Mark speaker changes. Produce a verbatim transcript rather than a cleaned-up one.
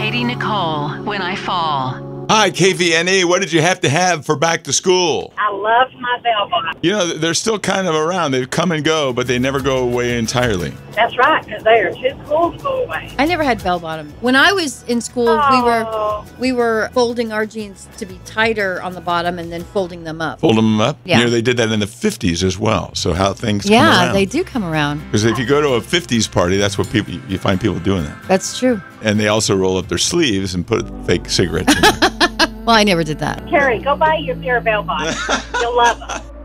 Speaker 1: Katie Nicole, When I Fall.
Speaker 2: Hi, K V N E. What did you have to have for back to school?
Speaker 3: I love my bell bottom.
Speaker 2: You know, they're still kind of around. They come and go, but they never go away entirely.
Speaker 3: That's right, because they are too cool to go away.
Speaker 4: I never had bell bottom. When I was in school,
Speaker 3: Oh.
Speaker 4: we were we were folding our jeans to be tighter on the bottom and then folding them up.
Speaker 2: Fold them up?
Speaker 4: Yeah.
Speaker 2: You know, they did that in the fifties as well. So how things come
Speaker 4: Yeah,
Speaker 2: around.
Speaker 4: they do come around.
Speaker 2: Because if you go to a fifties party, that's what people, you find people doing that.
Speaker 4: That's true.
Speaker 2: And they also roll up their sleeves and put fake cigarettes in there.
Speaker 4: Well, I never did that.
Speaker 3: Carrie, go buy your pair of bell bottoms. You'll love them.